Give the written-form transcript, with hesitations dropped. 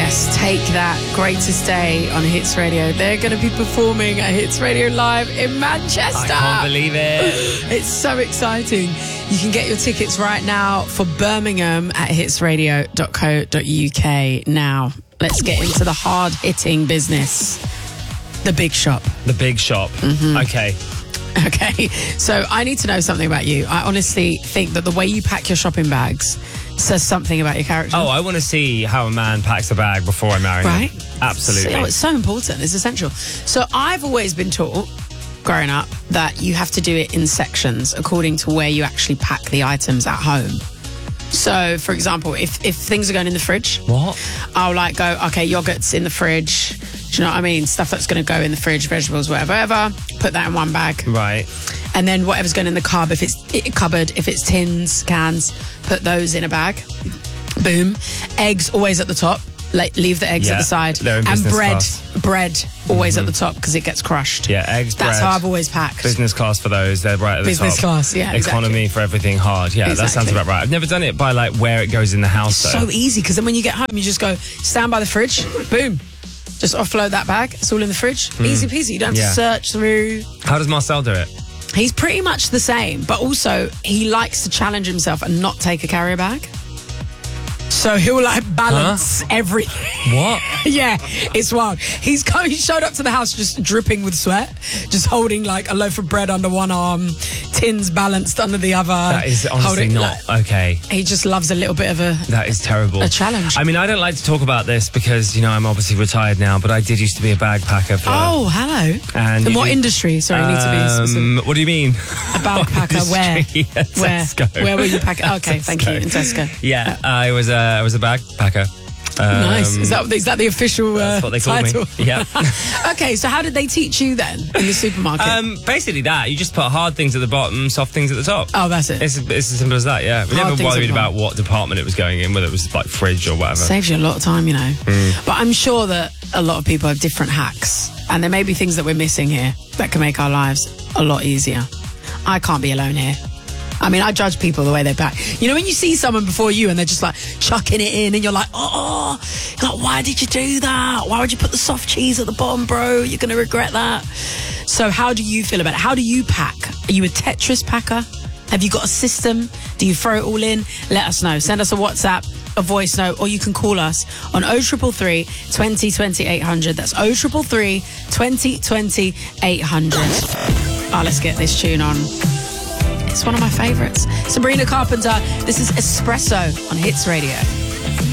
Yes, Take That, Greatest Day on Hits Radio. They're going to be performing at Hits Radio Live in Manchester. I can't believe it. It's so exciting. You can get your tickets right now for Birmingham at hitsradio.co.uk. Now, let's get into the hard-hitting business. The big shop. The big shop. Mm-hmm. Okay, so I need to know something about you. I honestly think that the way you pack your shopping bags says something about your character. Oh, I want to see how a man packs a bag before I marry him. Right? Absolutely. So, it's so important. It's essential. So I've always been taught, growing up, that you have to do it in sections according to where you actually pack the items at home. So, for example, if things are going in the fridge... What? I'll go, okay, yogurt's in the fridge. Do you know what I mean? Stuff that's going to go in the fridge, vegetables, whatever. Put that in one bag. Right. And then whatever's going in the cupboard, if it's tins, cans, put those in a bag. Boom. Eggs always at the top. Leave the eggs at the side. They're in and class. bread always at the top because it gets crushed. Yeah, eggs, That's bread. how I've always packed. Business class for those. They're right at the top. Business class, yeah. Economy for everything hard. Yeah, Exactly. That sounds about right. I've never done it by where it goes in the house though. So easy because then when you get home, you just go stand by the fridge. Boom. Just offload that bag. It's all in the fridge. Easy peasy. You don't have to search through. How does Marcel do it? He's pretty much the same, but also he likes to challenge himself and not take a carrier bag. So he'll balance everything. What? Yeah, it's wild. He showed up to the house just dripping with sweat, just holding a loaf of bread under one arm, tins balanced under the other. That is honestly not okay. He just loves a little bit of That is terrible. a challenge. I mean, I don't like to talk about this because, I'm obviously retired now, but I did used to be a bag packer for... Oh, hello. And in what industry? Sorry, you need to be specific. What do you mean? A bag packer, where? Tesco. Where were you packing? Okay, thank you, in Tesco. Yeah, I was a bag packer. Nice. Is that the official that's what they call title? me. Yeah. Okay, so how did they teach you then in the supermarket? Basically that. You just put hard things at the bottom, soft things at the top. Oh, that's it. It's as simple as that, yeah. We Hard never things worried at the about what department it was going in, whether it was fridge or whatever. Saves you a lot of time, But I'm sure that a lot of people have different hacks, and there may be things that we're missing here that can make our lives a lot easier. I can't be alone here. I mean, I judge people the way they pack. When you see someone before you and they're just chucking it in and you're like, why did you do that? Why would you put the soft cheese at the bottom, bro? You're going to regret that. So how do you feel about it? How do you pack? Are you a Tetris packer? Have you got a system? Do you throw it all in? Let us know. Send us a WhatsApp, a voice note, or you can call us on 0333 20 20 800. That's 0333 20 20 800. Let's get this tune on. It's one of my favourites. Sabrina Carpenter, this is Espresso on Hits Radio.